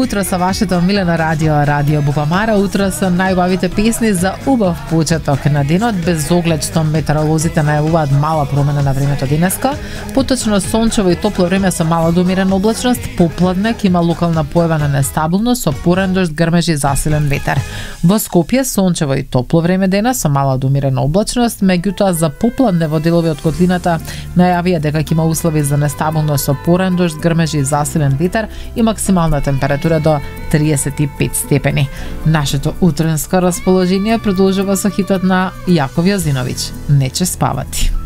Утро со вашето омилено радио Бубамара, утро со најубавите песни за убав почеток на денот, без оглед што метеоролозите најавуваат мала промена на времето денеска. Поточно сончево и топло време со мала до умерена облачност, попладнек има локална појава на нестабилност со порен дожд, грмежи и засилен ветер. Во Скопје сончево и топло време денес со мала до умерена облачност, меѓутоа за попладне во делови од котлината најавија дека ќе има услови за нестабилност со порен дожд, грмежи и засилен ветер и максимална температура до 35 степени. Нашето утренско расположение продолжува со хитот на Јаков Јозиновиќ. Не ќе спавати.